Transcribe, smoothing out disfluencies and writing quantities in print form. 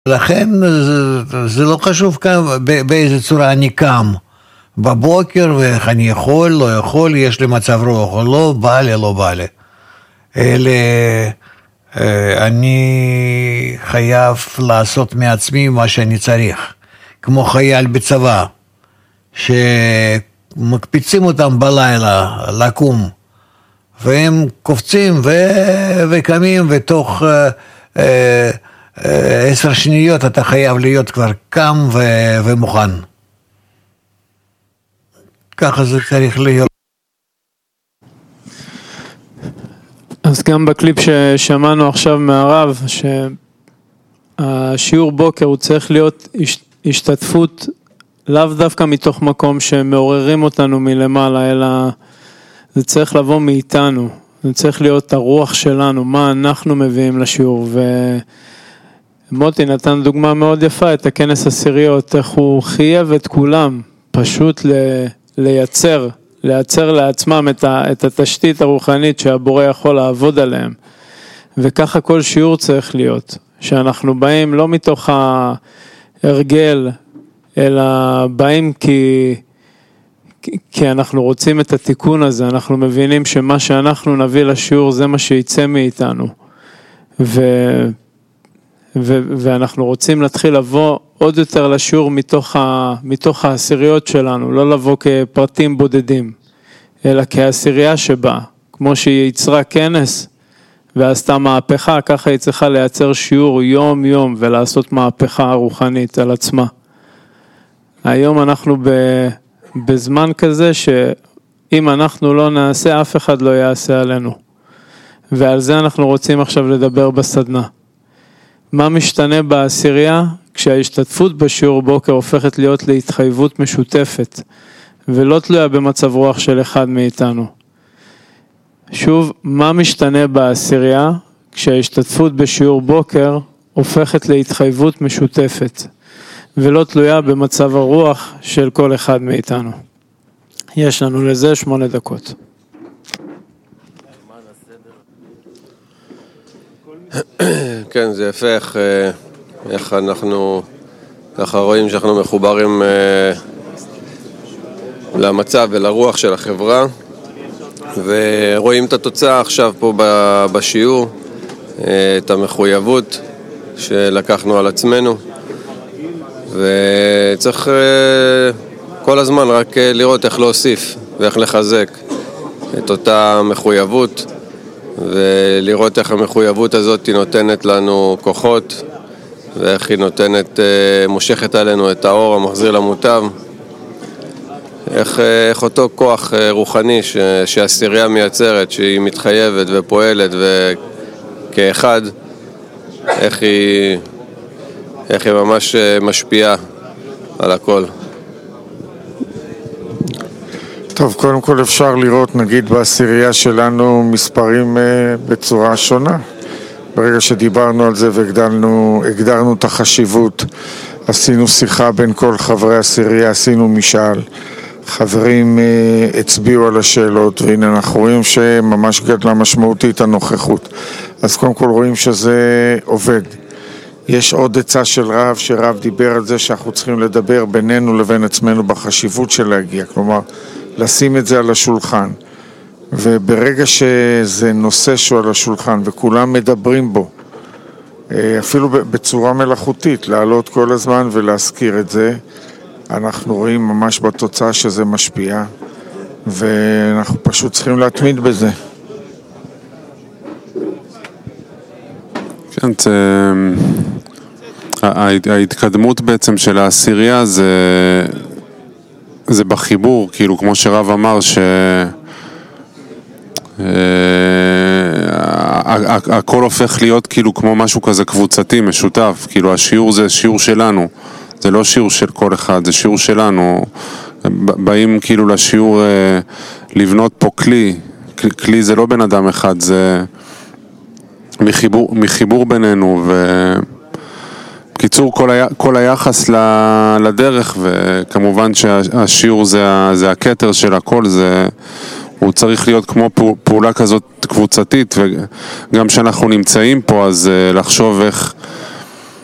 לכן זה לא חשוב באיזה צורה אני קם בבוקר, ואיך אני יכול, לא יכול, יש לי מצב רוח או לא, בא לי, לא בא לי. אלא אני חייב לעשות מעצמי מה שאני צריך. כמו חייל בצבא, שמקפיצים אותם בלילה לקום, והם קופצים וקמים, ותוך 10 שניות אתה חייב להיות כבר קם ומוכן. ככה זה צריך להיות. אז גם בקליפ ששמענו עכשיו מהרב, שהשיעור בוקר הוא צריך להיות השתתפות לאו דווקא מתוך מקום שמעוררים אותנו מלמעלה, אלא זה צריך לבוא מאיתנו, זה צריך להיות הרוח שלנו, מה אנחנו מביאים לשיעור. ומוטי נתן דוגמה מאוד יפה, את הכנס עשיריות, איך הוא חייב את כולם פשוט לייצר לעצמם את התשתית הרוחנית שהבורא יכול לעבוד עליהם. וככה כל שיעור צריך להיות, שאנחנו באים לא מתוך ההרגל, אלא באים כי אנחנו רוצים את התיקון הזה, אנחנו מבינים שמה שאנחנו נביא לשיעור זה מה שיצא מאיתנו. ואנחנו רוצים להתחיל לבוא עוד יותר לשיעור מתוך העשיריות שלנו, לא לבוא כפרטים בודדים, אלא כעשירייה שבאה, כמו שהיא יצרה כנס ועשתה מהפכה, ככה היא צריכה לייצר שיעור יום יום ולעשות מהפכה רוחנית על עצמה. היום אנחנו בזמן כזה שאם אנחנו לא נעשה, אף אחד לא יעשה עלינו. ועל זה אנחנו רוצים עכשיו לדבר בסדנה. מה משתנה בעשירייה? כשההשתתפות בשיעור בוקר הופכת להיות להתחייבות משותפת, ולא תלויה במצב רוח של אחד מאיתנו. שוב, מה משתנה בעשירייה? כשההשתתפות בשיעור בוקר הופכת להתחייבות משותפת, ולא תלויה במצב הרוח של כל אחד מאיתנו. יש לנו לזה 8 דקות. כן, זה יפה איך אנחנו ככה רואים שאנחנו מחוברים למצב ולרוח של החברה, ורואים את התוצאה עכשיו פה בשיעור, את המחויבות שלקחנו על עצמנו, וצריך כל הזמן רק לראות איך להוסיף ואיך לחזק את אותה מחויבות, ולראות איך המחויבות הזאת נותנת לנו כוחות, ואיך היא מושכת עלינו את האור המחזיר למוטב, איך אותו כוח רוחני שהעשירייה מייצרת, שהיא מתחייבת ופועלת וכאחד, איך היא ממש משפיעה על הכל. טוב, קודם כל אפשר לראות, נגיד בעשירייה שלנו, מספרים בצורה שונה. ברגע שדיברנו על זה והגדרנו את החשיבות, עשינו שיחה בין כל חברי העשירייה, עשינו משאל. חברים הצביעו על השאלות, והנה אנחנו רואים שממש גדלה משמעותית הנוכחות. אז קודם כל רואים שזה עובד. יש עוד עצה של רב, שרב דיבר על זה שאנחנו צריכים לדבר בינינו לבין עצמנו בחשיבות של להגיע, כלומר, לשים את זה על השולחן. וברגע שזה נושא שהוא על השולחן וכולם מדברים בו, אפילו בצורה מלאכותית, לעלות כל הזמן ולהזכיר את זה, אנחנו רואים ממש בתוצאה שזה משפיע, ואנחנו פשוט צריכים להתמיד בזה. כן, ההתקדמות בעצם של העשירייה זה בחיבור, כאילו כמו שרב אמר הכל הופך להיות כאילו כמו משהו כזה קבוצתי, משותף, כאילו השיעור זה שיעור שלנו, זה לא שיעור של כל אחד, זה שיעור שלנו. באים כאילו לשיעור לבנות פה כלי זה לא בן אדם אחד, זה מחיבור בינינו, בקיצור כל היחס לדרך, וכמובן שהשיעור זה הכתר של הכל, הוא צריך להיות כמו פעולה כזאת קבוצתית, וגם שאנחנו נמצאים פה אז לחשוב